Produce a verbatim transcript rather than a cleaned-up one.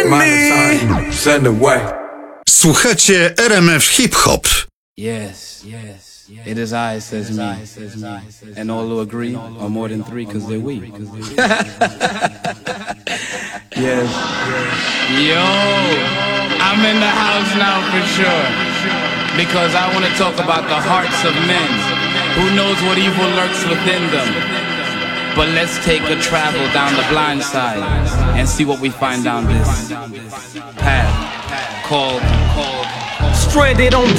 me. Send away. Słuchacie R M F Hip Hop. Yes, yes, it is I, says me, and all who agree are more than three because they're we. Yes. Yo, I'm in the house now for sure, because I want to talk about the hearts of men. Who knows what evil lurks within them? But let's take a travel down the blind side and see what we find down this path called, called Stranded on